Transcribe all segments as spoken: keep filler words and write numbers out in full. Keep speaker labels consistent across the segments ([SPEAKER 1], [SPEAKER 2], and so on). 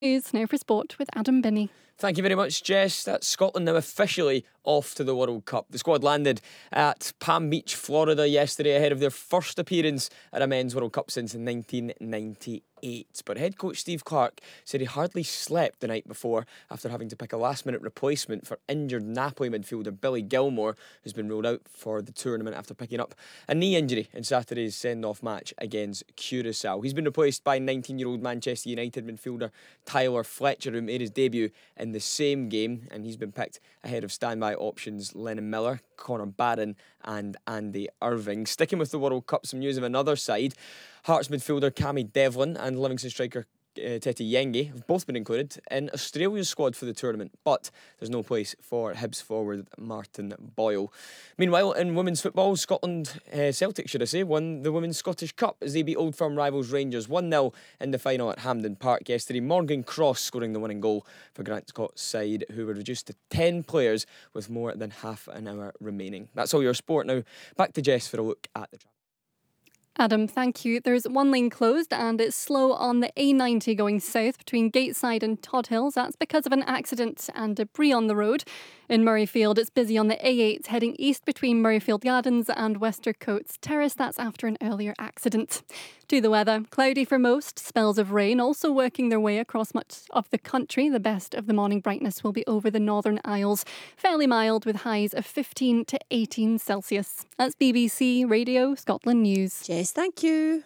[SPEAKER 1] News now for sport with Adam Binney.
[SPEAKER 2] Thank you very much, Jess. That's Scotland now officially off to the World Cup. The squad landed at Palm Beach, Florida yesterday ahead of their first appearance at a men's World Cup since nineteen ninety-eight. But head coach Steve Clarke said he hardly slept the night before after having to pick a last-minute replacement for injured Napoli midfielder Billy Gilmour, who's been ruled out for the tournament after picking up a knee injury in Saturday's send-off match against Curacao. He's been replaced by nineteen-year-old Manchester United midfielder Tyler Fletcher, who made his debut in the same game, and he's been picked ahead of standby options Lennon Miller, Connor Barron and Andy Irving. Sticking with the World Cup, some news of another side. Hearts midfielder Cammy Devlin and Livingston striker Uh, Tete Yengi have both been included in Australia's squad for the tournament, but there's no place for Hibs forward Martin Boyle. Meanwhile, in women's football, Scotland, uh, Celtic should I say, won the Women's Scottish Cup as they beat Old Firm rivals Rangers one nil in the final at Hampden Park yesterday. Morgan Cross scoring the winning goal for Grant Scott's side, who were reduced to ten players with more than half an hour remaining. That's all your sport now. Back to Jess for a look at the track.
[SPEAKER 1] Adam, thank you. There's one lane closed and it's slow on the A ninety going south between Gateside and Todd Hills. That's because of an accident and debris on the road. In Murrayfield, it's busy on the A eight heading east between Murrayfield Gardens and Westercoats Terrace. That's after an earlier accident. To the weather, cloudy for most, spells of rain also working their way across much of the country. The best of the morning brightness will be over the Northern Isles. Fairly mild with highs of fifteen to eighteen Celsius. That's B B C Radio Scotland News.
[SPEAKER 3] Jess, thank you.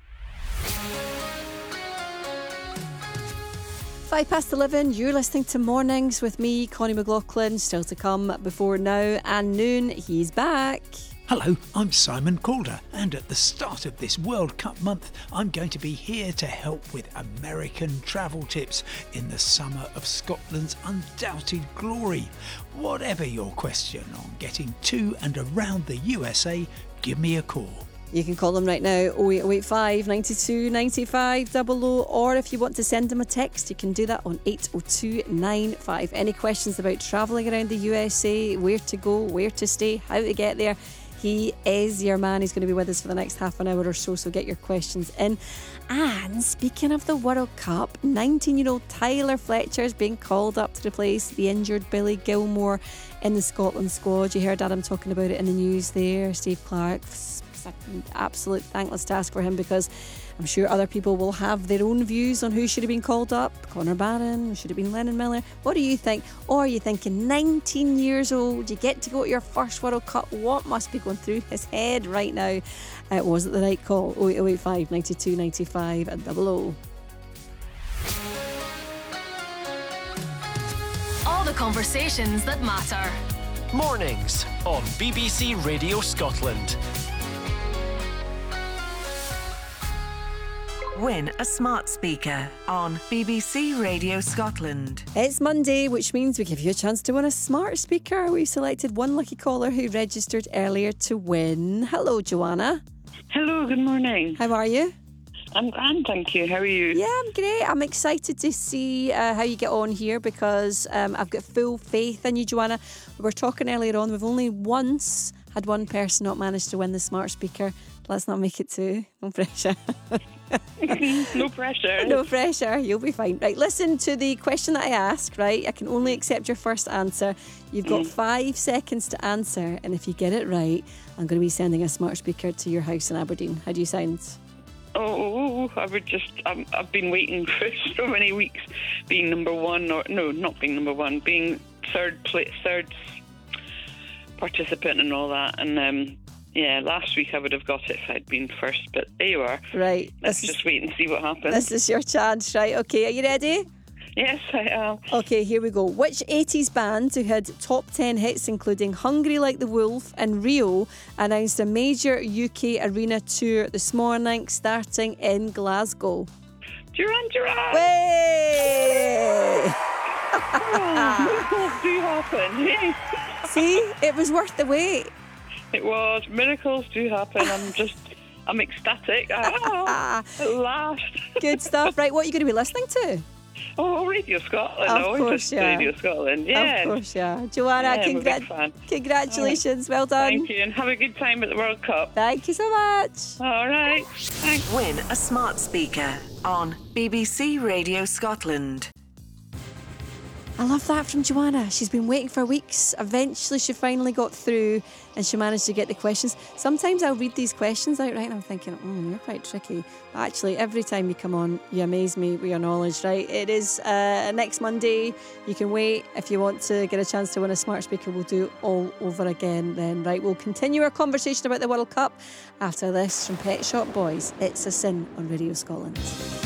[SPEAKER 3] Five past eleven, you're listening to Mornings with me, Connie McLaughlin. Still to come before now and noon, he's back.
[SPEAKER 4] Hello, I'm Simon Calder, and at the start of this World Cup month, I'm going to be here to help with American travel tips in the summer of Scotland's undoubted glory. Whatever your question on getting to and around the U S A, give me a call.
[SPEAKER 3] You can call them right now, oh eight oh eight five, nine two, nine five double oh, or if you want to send them a text, you can do that on eight oh two nine five. Any questions about travelling around the U S A, where to go, where to stay, how to get there? He is your man. He's going to be with us for the next half an hour or so, so get your questions in. And speaking of the World Cup, nineteen-year-old Tyler Fletcher is being called up to replace the injured Billy Gilmour in the Scotland squad. You heard Adam talking about it in the news there. Steve Clarke's an absolute thankless task for him, because I'm sure other people will have their own views on who should have been called up. Connor Barron, should have been Lennon Miller. What do you think? Or are you thinking nineteen years old, you get to go to your first World Cup? What must be going through his head right now? Uh, was it the right call? oh eight oh eight five, nine two, nine five and double O.
[SPEAKER 5] All the conversations that matter.
[SPEAKER 6] Mornings on B B C Radio Scotland.
[SPEAKER 7] Win a smart speaker on B B C Radio Scotland.
[SPEAKER 3] It's Monday, which means we give you a chance to win a smart speaker. We've selected one lucky caller who registered earlier to win. Hello, Joanna.
[SPEAKER 8] Hello, good morning.
[SPEAKER 3] How are you?
[SPEAKER 8] I'm grand, thank you. How are you?
[SPEAKER 3] Yeah, I'm great. I'm excited to see uh, how you get on here, because um, I've got full faith in you, Joanna. We were talking earlier on, we've only once had one person not manage to win the smart speaker. Let's not make it two. No pressure.
[SPEAKER 8] No pressure.
[SPEAKER 3] No pressure. You'll be fine. Right, listen to the question that I asked, right? I can only accept your first answer. You've got mm. five seconds to answer, and if you get it right, I'm going to be sending a smart speaker to your house in Aberdeen. How do you sound?
[SPEAKER 8] Oh, I would just, um, I've been waiting for so many weeks being number one, or no, not being number one, being third place, third participant and all that. And um, yeah, last week I would have got it if I'd been first, but there you are.
[SPEAKER 3] Right.
[SPEAKER 8] Let's just is, wait and see what happens.
[SPEAKER 3] This is your chance, right? Okay, are you ready?
[SPEAKER 8] Yes, I am.
[SPEAKER 3] Okay, here we go. Which eighties band who had top ten hits including Hungry Like the Wolf and Rio announced a major U K arena tour this morning starting in Glasgow?
[SPEAKER 8] Duran Duran!
[SPEAKER 3] Way!
[SPEAKER 8] Oh, miracles do happen.
[SPEAKER 3] See, it was worth the wait.
[SPEAKER 8] It was. Miracles do happen. I'm just, I'm ecstatic. Ah, at last.
[SPEAKER 3] Good stuff. Right, what are you going to be listening to?
[SPEAKER 8] Oh, Radio Scotland.
[SPEAKER 3] Of
[SPEAKER 8] I always
[SPEAKER 3] course,
[SPEAKER 8] listen
[SPEAKER 3] yeah.
[SPEAKER 8] to Radio Scotland. Yeah.
[SPEAKER 3] Of course, yeah. Joanna,
[SPEAKER 8] Yeah, I'm a
[SPEAKER 3] congra-
[SPEAKER 8] big fan.
[SPEAKER 3] congratulations. Well done.
[SPEAKER 8] Thank you, and have a good time at the World Cup.
[SPEAKER 3] Thank you so much.
[SPEAKER 8] All right. Thanks.
[SPEAKER 7] Win a smart speaker on B B C Radio Scotland.
[SPEAKER 3] I love that from Joanna. She's been waiting for weeks. Eventually, she finally got through and she managed to get the questions. Sometimes I'll read these questions out, right, and I'm thinking, oh, you're quite tricky. But actually, every time you come on, you amaze me with your knowledge, right? It is uh, next Monday. You can wait. If you want to get a chance to win a smart speaker, we'll do it all over again then, right? We'll continue our conversation about the World Cup after this from Pet Shop Boys. It's a Sin on Radio Scotland.